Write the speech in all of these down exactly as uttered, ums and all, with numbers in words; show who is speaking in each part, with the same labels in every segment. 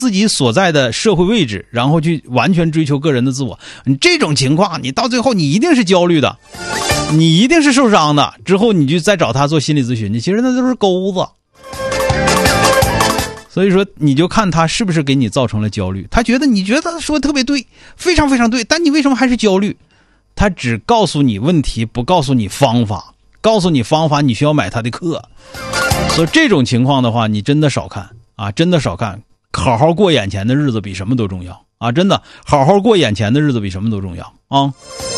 Speaker 1: 自己所在的社会位置，然后去完全追求个人的自我。你这种情况，你到最后你一定是焦虑的，你一定是受伤的，之后你就再找他做心理咨询，其实那都是钩子。所以说你就看他是不是给你造成了焦虑，他觉得你觉得他说的特别对，非常非常对，但你为什么还是焦虑？他只告诉你问题，不告诉你方法，告诉你方法你需要买他的课。所以这种情况的话，你真的少看啊，真的少看，好好过眼前的日子比什么都重要啊！真的好好过眼前的日子比什么都重要啊！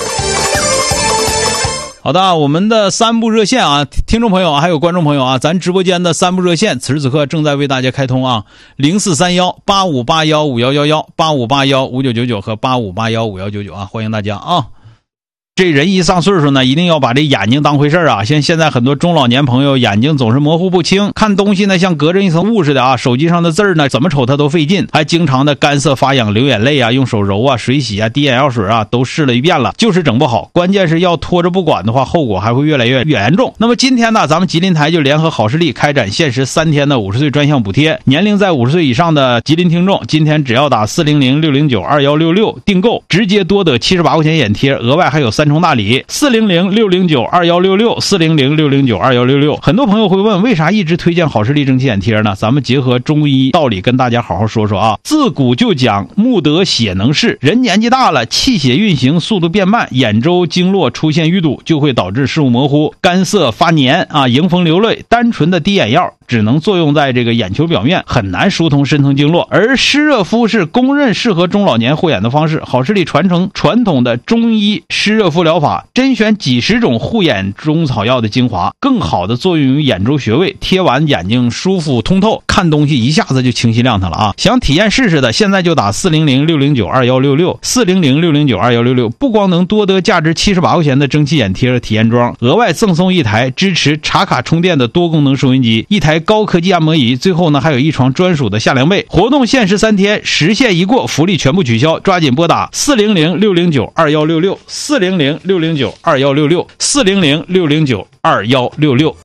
Speaker 1: 好的，我们的三部热线啊，听众朋友还有观众朋友啊，咱直播间的三部热线此时此刻正在为大家开通啊，零四三一八五八一五一一一八五八一五九九九和八五八一五一九九啊，欢迎大家啊！这人一上岁数呢，一定要把这眼睛当回事啊！像现在很多中老年朋友眼睛总是模糊不清，看东西呢像隔着一层雾似的啊，手机上的字儿呢怎么瞅它都费劲，还经常的干涩发痒、流眼泪啊，用手揉啊、水洗啊、滴眼药水啊，都试了一遍了，就是整不好。关键是要拖着不管的话，后果还会越来越严重。那么今天呢，咱们吉林台就联合好视力开展限时三天的五十岁专项补贴，年龄在五十岁以上的吉林听众，今天只要打四零零六零九二一六六订购，直接多得七十八块钱眼贴，额外还有三重大礼。四零零六零九二一六六 四零零六零九二一六六。很多朋友会问，为啥一直推荐好视力蒸汽眼贴呢？咱们结合中医道理跟大家好好说说啊。自古就讲目得血能视，人年纪大了，气血运行速度变慢，眼周经络出现淤堵，就会导致视物模糊、干涩发黏啊，迎风流泪。单纯的滴眼药只能作用在这个眼球表面，很难疏通深层经络。而湿热敷是公认适合中老年护眼的方式，好视力传承传统的中医湿热敷疗法，甄选几十种护眼中草药的精华，更好的作用于眼周穴位，贴完眼睛舒服通透，看东西一下子就清晰亮堂了啊！想体验试试的，现在就打四零零六零九二一六六 四零零六零九二一六六，不光能多得价值七十八块钱的蒸汽眼贴的体验装，额外赠送一台支持茶卡充电的多功能收音机，一台高科技按摩仪，最后呢还有一床专属的夏凉被。活动限时三天，时限一过福利全部取消，抓紧拨打四零零六零九二一六六 四零零六零九二一六六 四零零六零九二一六六。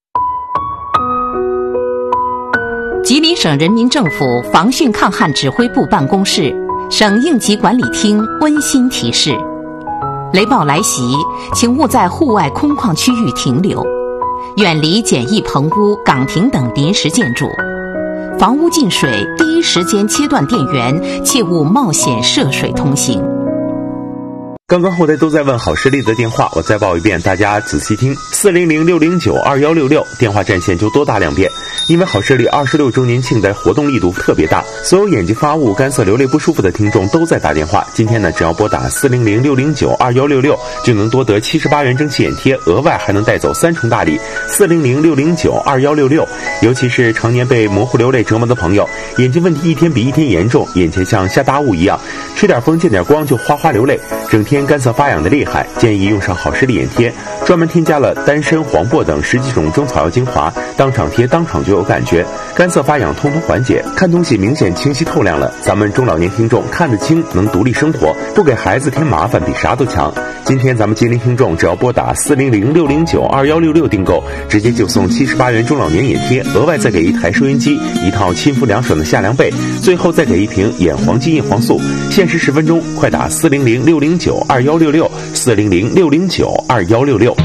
Speaker 2: 吉林省人民政府防汛抗旱指挥部办公室、省应急管理厅温馨提示：雷暴来袭，请勿在户外空旷区域停留，远离简易棚屋、岗亭等临时建筑。房屋进水，第一时间切断电源，切勿冒险涉水通行。
Speaker 3: 刚刚后台都在问好视力的电话，我再报一遍，大家仔细听：四零零六零九二一六六，电话占线就多打两遍。因为好视力二十六周年庆的活动力度特别大，所有眼睛发雾、干涩、流泪不舒服的听众都在打电话。今天呢，只要拨打四零零六零九二一六六，就能多得七十八元蒸汽眼贴，额外还能带走三重大礼。四零零六零九二一六六，尤其是常年被模糊流泪折磨的朋友，眼睛问题一天比一天严重，眼前像下大雾一样，吹点风见点光就哗哗流泪，整天干涩发痒的厉害，建议用上好视力眼贴，专门添加了丹参、黄柏等十几种中草药精华，当场贴当场就有感觉，干涩发痒通通缓解，看东西明显清晰透亮了。咱们中老年听众看得清，能独立生活，不给孩子添麻烦比啥都强。今天咱们吉林听众只要拨打四零零六零九二一六六订购，直接就送七十八元中老年眼贴，额外再给一台收音机，一套亲肤凉爽的夏凉被，最后再给一瓶眼黄金叶黄素。限时十分钟，快打四零零六零九二一六六 四零零六零九二一六六。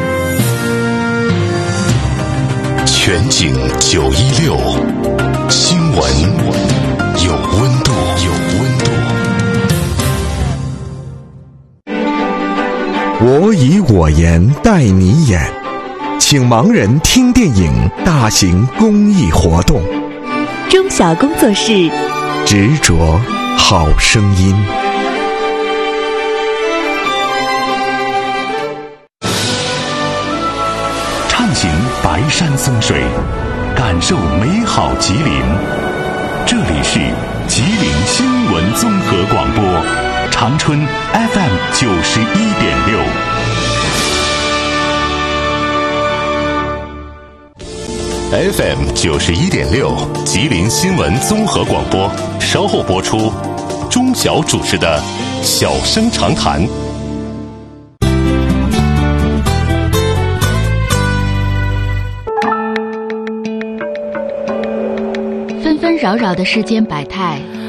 Speaker 4: 全景九一六，新闻有温度，有温度。
Speaker 5: 我以我言带你演，请盲人听电影大型公益活动。
Speaker 6: 中小工作室，
Speaker 5: 执着好声音。
Speaker 4: 畅行白山松水，感受美好吉林。这里是吉林新闻综合广播，长春 F M 九十一点六。F M 九十一点六，吉林新闻综合广播，稍后播出。钟晓主持的《小声长谈》。
Speaker 7: 纷扰扰的世间百态，